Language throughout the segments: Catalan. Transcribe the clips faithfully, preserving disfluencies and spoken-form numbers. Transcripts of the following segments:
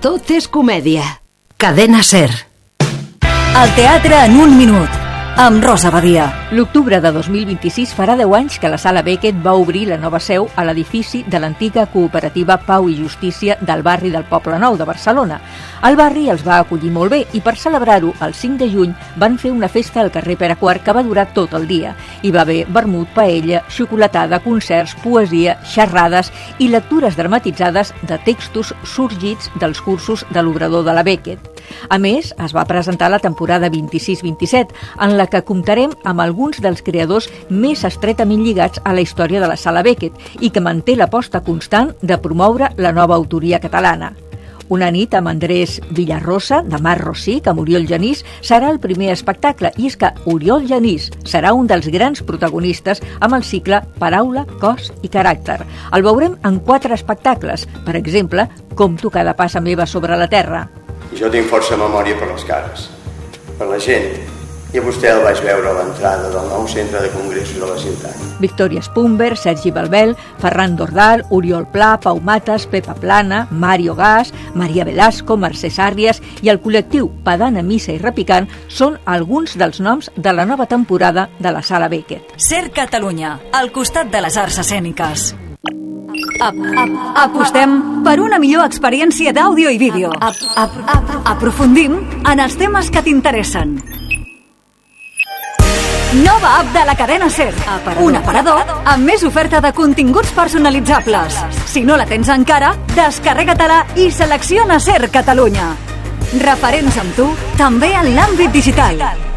Tot és comèdia. Cadena SER. El teatre en un minut, amb Rosa Badia. L'octubre de dos mil vint-i-sis farà deu anys que la Sala Beckett va obrir la nova seu a l'edifici de l'antiga cooperativa Pau i Justícia del barri del Poble Nou de Barcelona. El barri els va acollir molt bé i per celebrar-ho, el cinc de juny, van fer una festa al carrer Pere quart que va durar tot el dia. Hi va haver vermut, paella, xocolatada, concerts, poesia, xerrades i lectures dramatitzades de textos sorgits dels cursos de l'obrador de la Beckett. A més, es va presentar la temporada vint-i-sis vint-i-set, en la que comptarem amb alguns dels creadors més estretament lligats a la història de la Sala Beckett i que manté l'aposta constant de promoure la nova autoria catalana. Una nit amb Andrés Villarrosa, de Mar Rosic, amb Oriol Genís, serà el primer espectacle, i és que Oriol Genís serà un dels grans protagonistes amb el cicle Paraula, Cos i Caràcter. El veurem en quatre espectacles, per exemple, Com tocar de passa meva sobre la terra. Jo tinc força memòria per les cares, per la gent, i a vostè el vaig veure a l'entrada del nou centre de congressos de la ciutat. Victòria Spumber, Sergi Balbel, Ferran Dordal, Oriol Pla, Pau Matas, Pepa Plana, Mario Gas, Maria Velasco, Mercè Sàrries i el col·lectiu Padana, Missa i Repicant són alguns dels noms de la nova temporada de la Sala Beckett. SER Catalunya, al costat de les arts escèniques. Ap, ap, apostem per una millor experiència d'àudio i vídeo. Ap, ap, ap, aprofundim en els temes que t'interessen. Nova app de la cadena SER. Un aparador amb més oferta de continguts personalitzables. Si no la tens encara, descarrega-te-la i selecciona SER Catalunya. Referents amb tu, també en l'àmbit digital.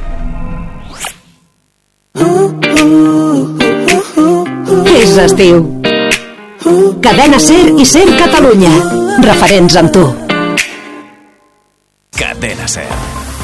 És estiu. Cadena SER i SER Catalunya. Referents amb tu. Cadena SER.